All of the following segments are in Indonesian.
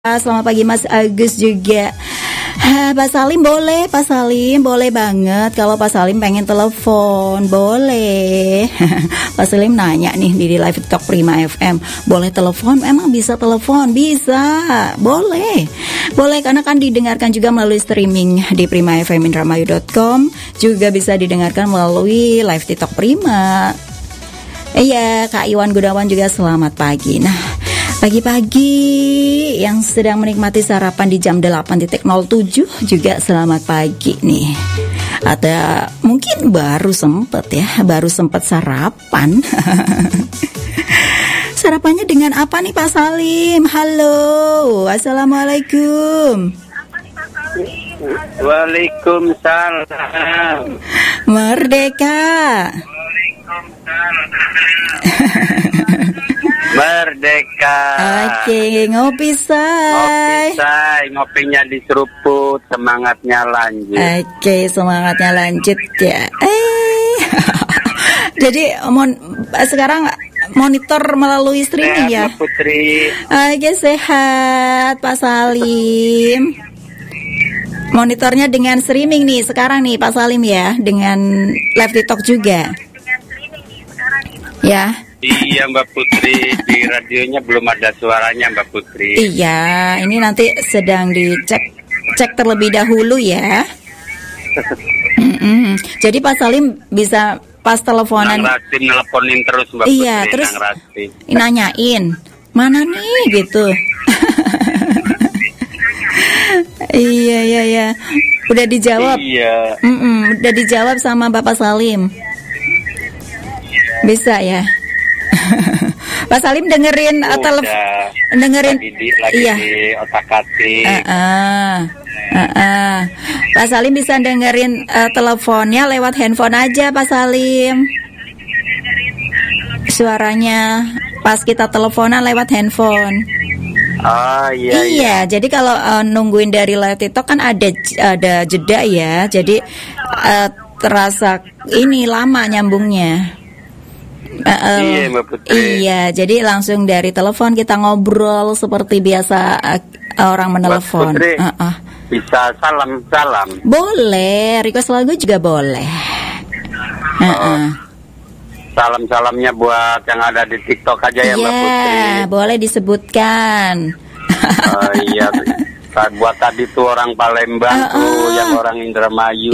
Selamat pagi Mas Agus juga. Pak Salim boleh banget. Kalau Pak Salim pengen telepon, boleh. Pak Salim nanya nih di live TikTok Prima FM, boleh telepon? Emang bisa telepon? Bisa, boleh karena kan didengarkan juga melalui streaming di primafmindramayu.com. Juga bisa didengarkan melalui live TikTok Prima. Iya, Kak Iwan Gunawan juga selamat pagi. Nah, pagi-pagi yang sedang menikmati sarapan di jam 8.07 juga selamat pagi nih. Ada mungkin baru sempat sarapan. Sarapannya dengan apa nih Pak Salim? Halo, Assalamualaikum. Waalaikumsalam. Merdeka. Merdeka. Oke, ngopi say. Ngopinya diseruput, semangatnya lanjut. Oke, semangatnya lanjut ya. Jadi sekarang monitor melalui streaming ya, Putri. Oke, sehat Pak Salim. Monitornya dengan streaming nih sekarang nih Pak Salim ya, dengan live TikTok juga. Ya. Iya Mbak Putri, di radionya belum ada suaranya Mbak Putri. Iya, ini nanti sedang cek terlebih dahulu ya. Jadi Pak Salim bisa pas teleponan. Nang Rasim nelponin terus Mbak iya, Putri. Terus Nang Rasim nanyain mana nih gitu. Iya. Udah dijawab. Iya. Udah dijawab sama Bapak Salim. Bisa ya. Pak Salim dengerin dengerin lagi iya. Di otak-atik. Pak Salim bisa dengerin teleponnya lewat handphone aja Pak Salim. Suaranya pas kita teleponan lewat handphone. Iya. Jadi kalau nungguin dari live TikTok kan ada jeda ya. Jadi terasa ini lama nyambungnya. Iya Mbak Putri. Iya, jadi langsung dari telepon kita ngobrol seperti biasa orang menelepon. Mbak Putri, bisa salam. Boleh, request lagu juga boleh. Salam-salamnya buat yang ada di TikTok aja ya Mbak Putri. Iya, boleh disebutkan. Iya, buat tadi tuh orang Palembang tuh, yang orang Indramayu.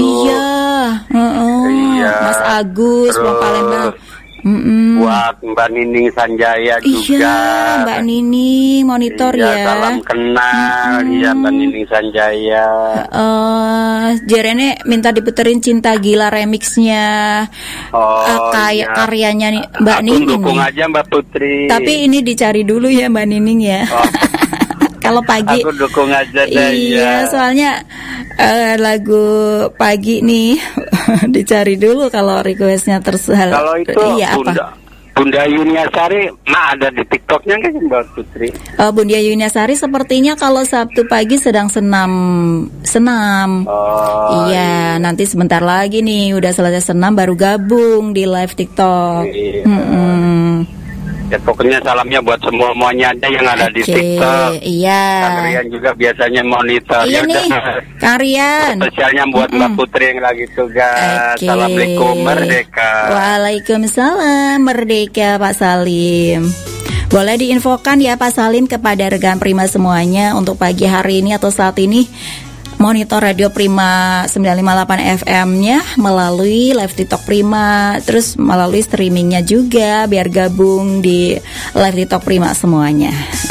Iya. Mas Agus, orang Palembang. Buat Mbak Nining Sanjaya juga. Iya, Mbak Nining monitor ya. Salam kenal, iya Mbak Nining Sanjaya. Jerene minta diputerin Cinta Gila remixnya. Karyanya nih Mbak Nining. Dukung aja Mbak Putri. Tapi ini dicari dulu ya Mbak Nining ya. Kalau pagi aku dukung aja deh. Iya, soalnya lagu pagi nih dicari dulu kalau requestnya terserah. Kalau itu iya, Bunda Yuniasari ada di TikToknya kan Mbak Putri? Bunda Yuniasari sepertinya kalau Sabtu pagi sedang senam. Iya, nanti sebentar lagi nih udah selesai senam baru gabung di live TikTok. Ya pokoknya salamnya buat semuanya aja yang ada di TikTok. Iya. Kalian juga biasanya monitor. Iya nih, Karian. Spesialnya buat Mbak Putri yang lagi tugas. Assalamualaikum Merdeka. Waalaikumsalam Merdeka Pak Salim. Boleh diinfokan ya Pak Salim kepada rekan Prima semuanya untuk pagi hari ini atau saat ini monitor Radio Prima 958 FM-nya melalui live TikTok Prima, terus melalui streamingnya juga biar gabung di live TikTok Prima semuanya.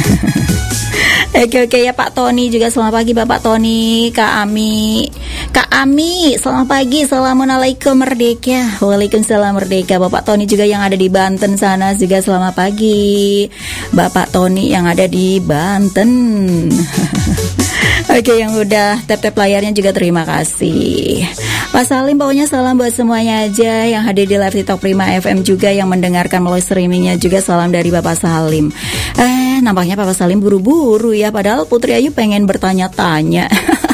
Oke ya Pak Tony juga selamat pagi Bapak Tony, Kak Ami, selamat pagi, assalamualaikum Merdeka. Waalaikumsalam Merdeka. Bapak Tony juga yang ada di Banten sana juga selamat pagi, Bapak Tony yang ada di Banten. Oke, yang udah tap-tap layarnya juga terima kasih. Pak Salim pokoknya salam buat semuanya aja yang hadir di live TikTok Prima FM juga yang mendengarkan melalui streamingnya juga salam dari Bapak Salim. Nampaknya Bapak Salim buru-buru ya, padahal Putri Ayu pengen bertanya-tanya.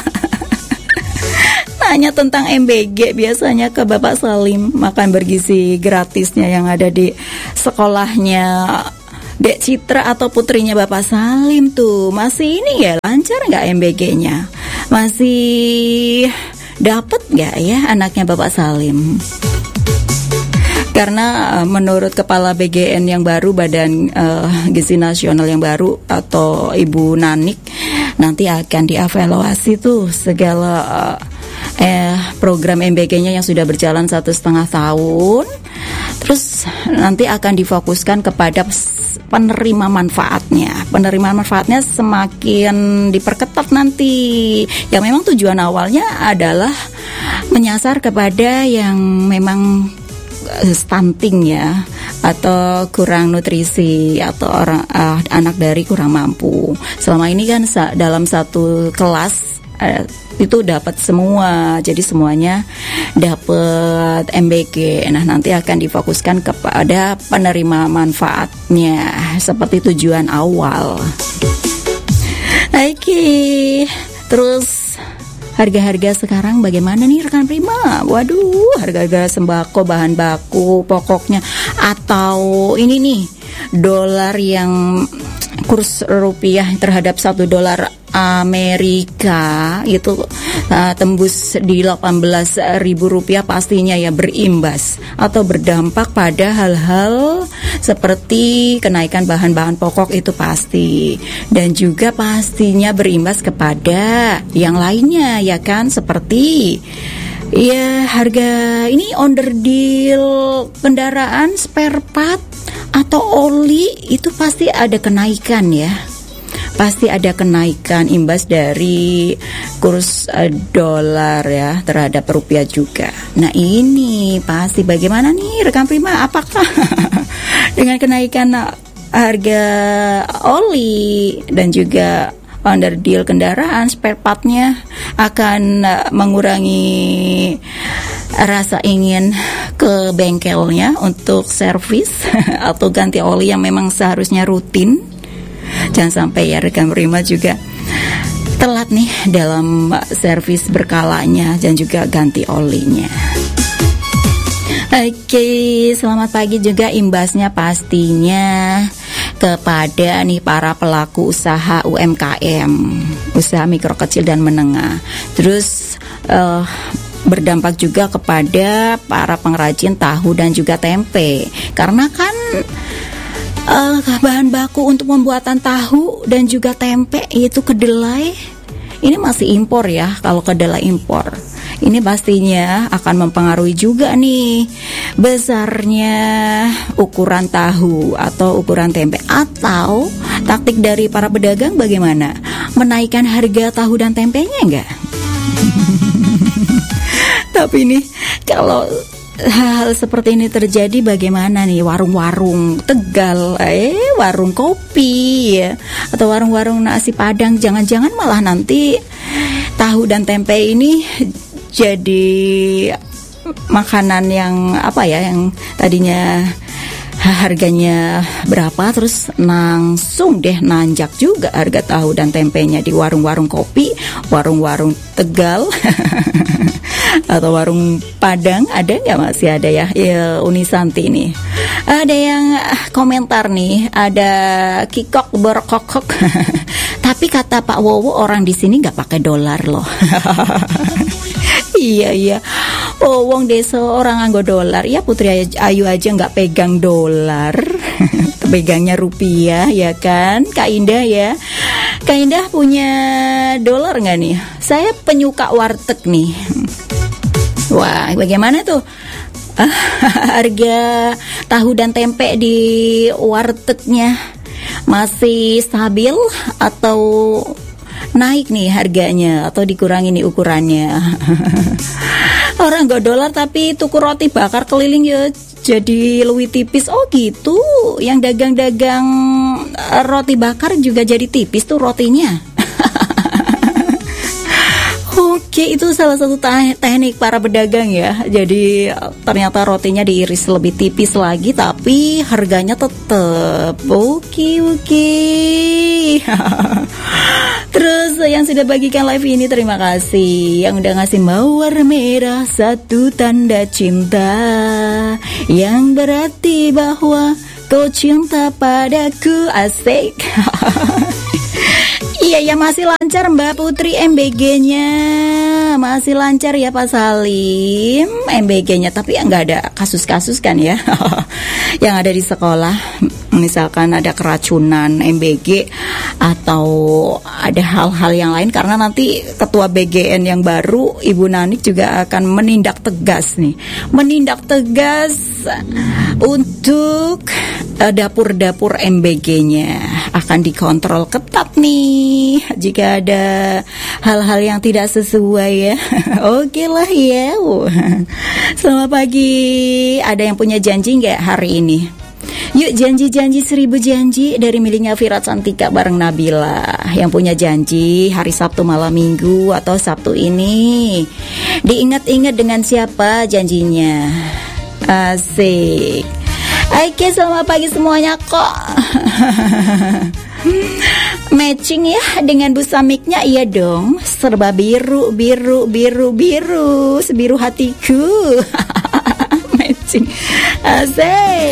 Tanya tentang MBG biasanya ke Bapak Salim, makan bergizi gratisnya yang ada di sekolahnya Dek Citra atau putrinya Bapak Salim tuh masih ini ya, lancar nggak MBG-nya? Masih dapat nggak ya anaknya Bapak Salim? Karena menurut Kepala BGN yang baru, Badan Gizi Nasional yang baru, atau Ibu Nanik, nanti akan dievaluasi tuh segala program MBG-nya yang sudah berjalan 1,5 tahun. Terus nanti akan difokuskan kepada penerima manfaatnya. Penerima manfaatnya semakin diperketat nanti. Yang memang tujuan awalnya adalah menyasar kepada yang memang stunting ya, atau kurang nutrisi, atau orang anak dari kurang mampu. Selama ini kan dalam satu kelas itu dapat semua, jadi semuanya dapat MBG. Nah, nanti akan difokuskan kepada penerima manfaatnya seperti tujuan awal. Oke, terus harga-harga sekarang bagaimana nih rekan Prima? Waduh, harga-harga sembako, bahan baku pokoknya, atau ini nih dolar yang kurs rupiah terhadap $1 Amerika itu tembus di Rp18.000 pastinya ya berimbas atau berdampak pada hal-hal seperti kenaikan bahan-bahan pokok itu pasti, dan juga pastinya berimbas kepada yang lainnya ya kan, seperti ya harga ini onderdil kendaraan, spare part atau oli itu pasti ada kenaikan ya. Pasti ada kenaikan imbas dari kurs dolar ya terhadap rupiah juga. Nah ini pasti bagaimana nih rekan Prima, apakah dengan kenaikan harga oli dan juga onderdil kendaraan, spare partnya akan mengurangi rasa ingin ke bengkelnya untuk servis atau ganti oli yang memang seharusnya rutin? Jangan sampai ya rekan Prima juga telat nih dalam servis berkalanya dan juga ganti olinya. Oke, selamat pagi juga imbasnya pastinya kepada nih para pelaku usaha UMKM, usaha mikro kecil dan menengah. Terus berdampak juga kepada para pengrajin tahu dan juga tempe, karena kan bahan baku untuk pembuatan tahu dan juga tempe itu kedelai ini masih impor ya. Kalau kedelai impor ini pastinya akan mempengaruhi juga nih besarnya ukuran tahu atau ukuran tempe. Atau taktik dari para pedagang bagaimana? Menaikkan harga tahu dan tempenya enggak? Tapi nih kalau hal seperti ini terjadi bagaimana nih warung-warung Tegal, warung kopi ya, atau warung-warung nasi Padang? Jangan-jangan malah nanti tahu dan tempe ini jadi makanan yang apa ya, yang tadinya harganya berapa terus langsung deh nanjak juga harga tahu dan tempenya di warung-warung kopi, warung-warung Tegal atau warung Padang. Ada nggak? Masih ada ya, Unisanti nih. Ada yang komentar nih, ada Kikok berkokok. Tapi kata Pak Wowo orang di sini nggak pakai dolar loh. Iya. Oh, wong desa orang nganggo dolar. Ya Putri Ayu aja nggak pegang dolar. Pegangnya rupiah ya kan, Kak Indah ya. Kak Indah punya dolar nggak nih? Saya penyuka warteg nih. Wah, bagaimana tuh harga tahu dan tempe di wartegnya? Masih stabil atau naik nih harganya, atau dikurangi nih ukurannya? Orang gak dolar tapi tuku roti bakar keliling ya jadi lebih tipis. Oh gitu, yang dagang-dagang roti bakar juga jadi tipis tuh rotinya. Oke, itu salah satu teknik para pedagang ya. Jadi ternyata rotinya diiris lebih tipis lagi, tapi harganya tetap oke. Terus yang sudah bagikan live ini terima kasih. Yang udah ngasih mawar merah, satu tanda cinta yang berarti bahwa kau cinta padaku, asik. Iya ya, masih lancar Mbak Putri MBG-nya. Masih lancar ya Pak Salim MBG-nya, tapi nggak ada kasus-kasus kan ya yang ada di sekolah. Misalkan ada keracunan MBG atau ada hal-hal yang lain, karena nanti ketua BGN yang baru Ibu Nanik juga akan menindak tegas nih. Menindak tegas untuk dapur-dapur MBG-nya akan dikontrol ketat nih jika ada hal-hal yang tidak sesuai ya. Oke lah ya. Selamat pagi. Ada yang punya janji nggak hari ini? Yuk janji-janji 1000 janji dari miliknya Vira Cantika bareng Nabila. Yang punya janji hari Sabtu malam Minggu atau Sabtu ini, diingat-ingat dengan siapa janjinya. Asik. Oke, selamat pagi semuanya kok. Matching ya dengan busamiknya, iya dong. Serba biru, sebiru hatiku. Matching. Asik.